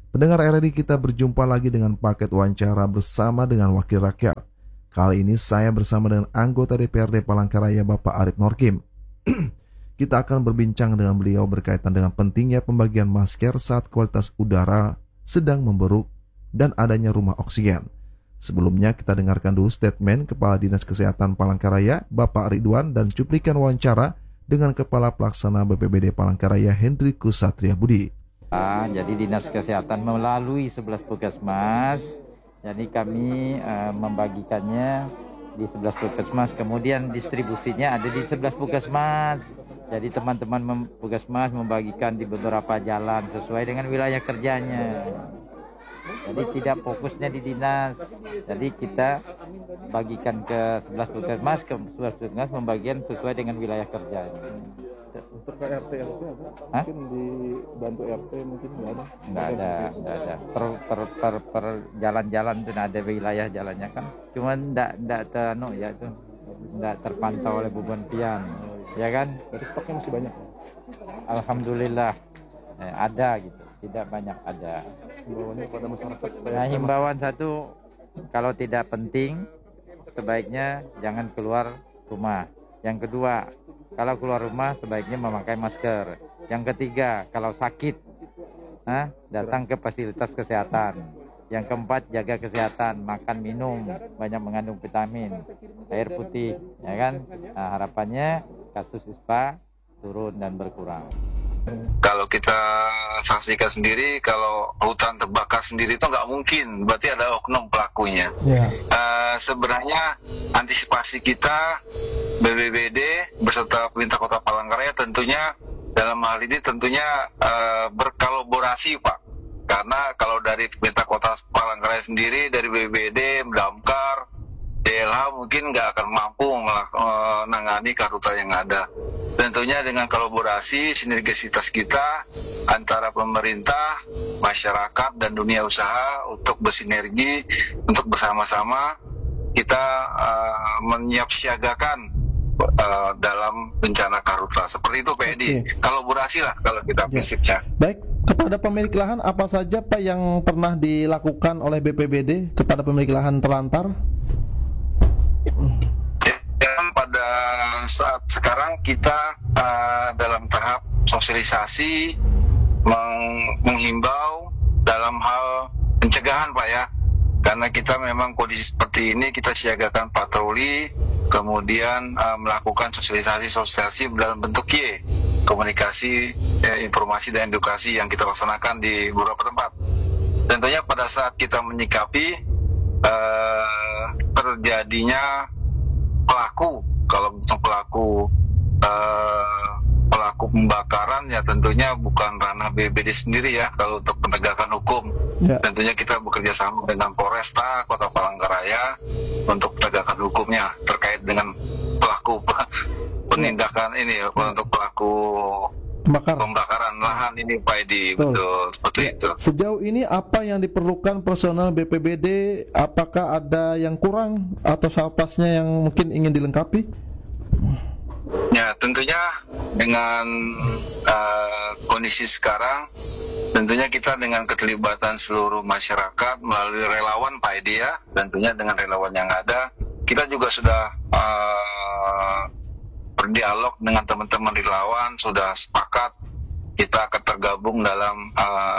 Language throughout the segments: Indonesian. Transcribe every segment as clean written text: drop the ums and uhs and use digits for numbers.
Pendengar RRI, kita berjumpa lagi dengan paket wawancara bersama dengan Wakil Rakyat. Kali ini saya bersama dengan anggota DPRD Palangkaraya Bapak Arief Norkim. Kita akan berbincang dengan beliau berkaitan dengan pentingnya pembagian masker saat kualitas udara sedang memburuk dan adanya rumah oksigen. Sebelumnya kita dengarkan dulu statement Kepala Dinas Kesehatan Palangkaraya Bapak Ridwan dan cuplikan wawancara dengan Kepala Pelaksana BPBD Palangkaraya Hendrikus Satria Budi. Jadi Dinas Kesehatan melalui 11 puskesmas, jadi kami membagikannya di 11 puskesmas, kemudian distribusinya ada di 11 puskesmas. Jadi teman-teman puskesmas membagikan di beberapa jalan sesuai dengan wilayah kerjanya. Jadi tidak fokusnya di dinas. Jadi kita bagikan ke 11 puskesmas, membagikan sesuai dengan wilayah kerjanya. Untuk ke RT mungkin dibantu RT mungkin nggak ada. Per jalan-jalan itu ada wilayah jalannya kan. Cuma nggak terpantau oleh Buban Pian, ya kan? Jadi stoknya masih banyak. Alhamdulillah ada gitu, tidak banyak ada. Himbauannya pada masyarakat supaya. Nah, himbauan satu, kalau tidak penting sebaiknya jangan keluar rumah. Yang kedua, kalau keluar rumah sebaiknya memakai masker. Yang ketiga, kalau sakit, datang ke fasilitas kesehatan. Yang keempat, jaga kesehatan, makan minum banyak mengandung vitamin, air putih, ya kan? Nah, harapannya kasus ISPA turun dan berkurang. Kalau kita saksikan sendiri, kalau hutan terbakar sendiri itu nggak mungkin, berarti ada oknum pelakunya. Sebenarnya antisipasi kita BPBD beserta pemerintah Kota Palangkaraya tentunya dalam hal ini tentunya berkolaborasi, Pak. Karena kalau dari pemerintah Kota Palangkaraya sendiri, dari BPBD, Damkar, DLH mungkin nggak akan mampu menangani karhutla yang ada. Tentunya dengan kolaborasi sinergisitas kita antara pemerintah, masyarakat, dan dunia usaha untuk bersinergi, untuk bersama-sama kita menyiapsiagakan dalam bencana karhutla. Seperti itu PEDI. Kolaborasi lah kalau kita prinsipnya. Baik, kepada pemilik lahan apa saja Pak yang pernah dilakukan oleh BPBD kepada pemilik lahan terlantar? Pada saat sekarang kita dalam tahap sosialisasi, menghimbau dalam hal pencegahan, Pak, ya. Karena kita memang kondisi seperti ini, kita siagakan patroli, kemudian melakukan sosialisasi dalam bentuk komunikasi, informasi dan edukasi yang kita laksanakan di beberapa tempat. Tentunya pada saat kita menyikapi terjadinya pelaku, kalau pelaku pembakaran, ya tentunya bukan ranah BPBD sendiri ya. Kalau untuk penegakan hukum, tentunya kita bekerja sama dengan Polresta Kota Palangkaraya untuk penegakan hukumnya terkait dengan pelaku penindakan ini ya, untuk pelaku pembakaran lahan ini, Pak Edi. Betul, seperti itu. Sejauh ini apa yang diperlukan personel BPBD? Apakah ada yang kurang atau sapasnya yang mungkin ingin dilengkapi? Ya, tentunya dengan kondisi sekarang, tentunya kita dengan keterlibatan seluruh masyarakat melalui relawan, Pak Edi, ya. Tentunya dengan relawan yang ada, kita juga sudah berdialog dengan teman-teman relawan, sudah sepakat kita akan tergabung dalam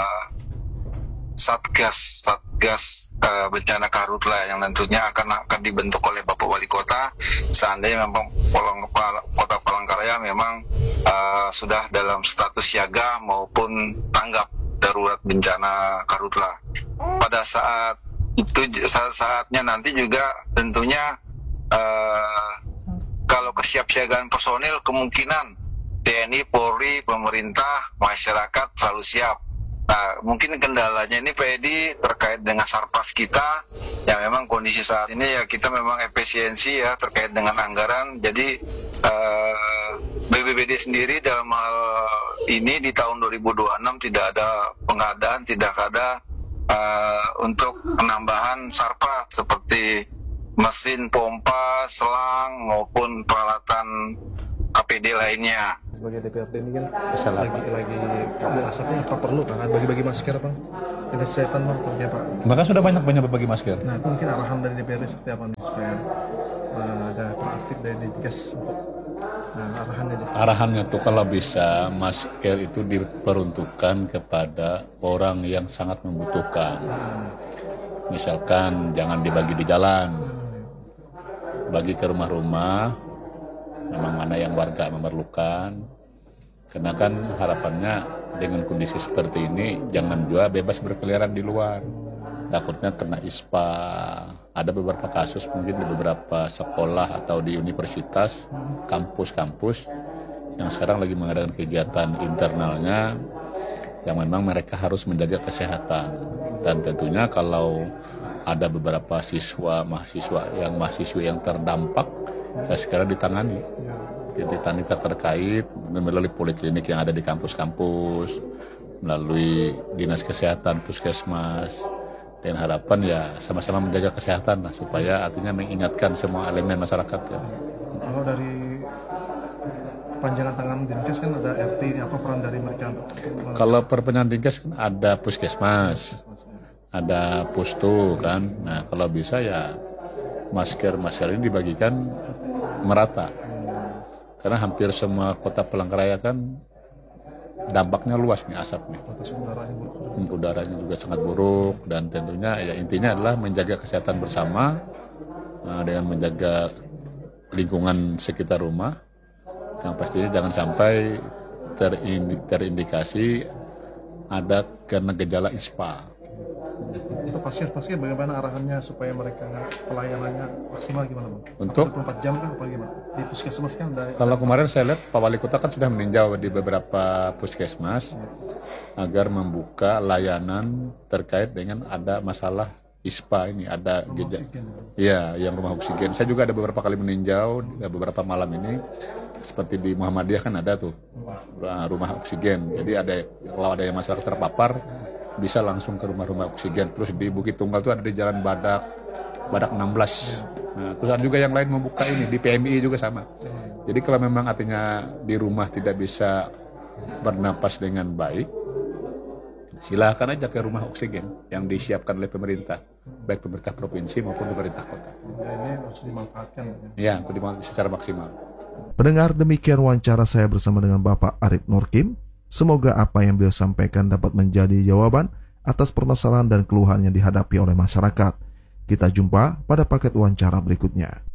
satgas bencana karhutla yang tentunya akan dibentuk oleh Bapak Wali Kota seandainya memang Kota Palangkaraya memang sudah dalam status siaga maupun tanggap darurat bencana karhutla. Pada saat itu, saatnya nanti juga tentunya kalau kesiapsiagaan personil, kemungkinan TNI, Polri, pemerintah, masyarakat selalu siap. Nah, mungkin kendalanya ini Pak Edi terkait dengan sarpas kita, yang memang kondisi saat ini ya kita memang efisiensi ya terkait dengan anggaran. Jadi BPBD sendiri dalam hal ini di tahun 2026 tidak ada pengadaan, tidak ada untuk penambahan sarpa seperti mesin pompa, selang maupun peralatan APD lainnya. Sebagai DPRD ini kan lagi kabut asapnya, apa perlu kan bagi-bagi masker, Bang? Dinas Kesehatan atau ya Pak? Maka sudah banyak berbagi masker. Nah itu mungkin arahan dari DPRD seperti apa nih supaya ada proaktif dari Dinkes untuk arahannya aja. Arahannya tuh kalau bisa masker itu diperuntukkan kepada orang yang sangat membutuhkan. Misalkan jangan dibagi di jalan, bagi ke rumah-rumah, memang mana yang warga memerlukan. Karena kan harapannya dengan kondisi seperti ini jangan juga bebas berkeliaran di luar. Takutnya kena ISPA. Ada beberapa kasus mungkin di beberapa sekolah atau di universitas, kampus-kampus yang sekarang lagi mengadakan kegiatan internalnya yang memang mereka harus menjaga kesehatan. Dan tentunya kalau ada beberapa mahasiswa yang terdampak, ya sekarang ditangani terkait melalui poliklinik yang ada di kampus-kampus, melalui dinas kesehatan, puskesmas, dan harapan ya sama-sama menjaga kesehatan lah, supaya artinya mengingatkan semua elemen masyarakat ya. Kalau dari panjangan tangan Dinkes kan ada RT, ini apa peran dari mereka? Kalau perpanjangan Dinkes kan ada puskesmas, ada pustu kan. Nah kalau bisa ya masker ini dibagikan merata. Karena hampir semua kota Palangkaraya kan dampaknya luas nih asap nih. Udaranya juga sangat buruk, dan tentunya ya intinya adalah menjaga kesehatan bersama dengan menjaga lingkungan sekitar rumah. Yang pastinya jangan sampai terindikasi ada karena gejala ISPA. Untuk pasien bagaimana arahannya supaya mereka pelayanannya maksimal gimana Bang? Untuk 24 jam kah apa gimana? Di puskesmas kan ada. Kalau kemarin saya lihat Pak Wali Kota kan sudah meninjau di beberapa puskesmas agar membuka layanan terkait dengan ada masalah ISPA ini, ada ya yang rumah oksigen. Saya juga ada beberapa kali meninjau beberapa malam ini, seperti di Muhammadiyah kan ada tuh rumah oksigen. Jadi kalau ada yang masyarakat terpapar bisa langsung ke rumah-rumah oksigen. Terus di Bukit Tunggal tuh ada di Jalan Badak 16. Nah, terus ada juga yang lain membuka ini di PMI juga sama. Jadi kalau memang artinya di rumah tidak bisa bernapas dengan baik, silahkan aja ke rumah oksigen yang disiapkan oleh pemerintah, baik pemerintah provinsi maupun pemerintah kota. Ini harus dimanfaatkan. Ya, untuk dimanfaatkan secara maksimal. Pendengar, demikian wawancara saya bersama dengan Bapak Arif Nurkim. Semoga apa yang beliau sampaikan dapat menjadi jawaban atas permasalahan dan keluhan yang dihadapi oleh masyarakat. Kita jumpa pada paket wawancara berikutnya.